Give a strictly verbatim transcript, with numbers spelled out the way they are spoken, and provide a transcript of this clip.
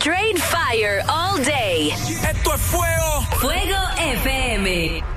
Straight fire all day. Esto es fuego. Fuego F M.